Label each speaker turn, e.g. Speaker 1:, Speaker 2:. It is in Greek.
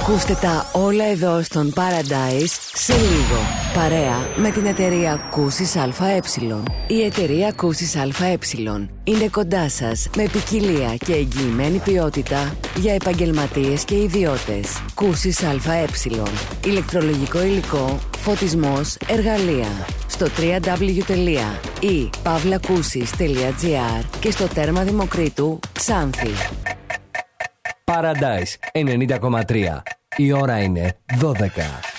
Speaker 1: Ακούστε τα όλα εδώ στον Paradise σε λίγο. Παρέα με την εταιρεία Κούσης ΑΕ. Η εταιρεία Κούσης ΑΕ είναι κοντά σας με ποικιλία και εγγυημένη ποιότητα για επαγγελματίες και ιδιώτες. Κούσης ΑΕ. Ηλεκτρολογικό υλικό, φωτισμός, εργαλεία. Στο www.pavlakusis.gr και στο τέρμα Δημοκρίτου Ξάνθη.
Speaker 2: Paradise 90,3. Η ώρα είναι 12.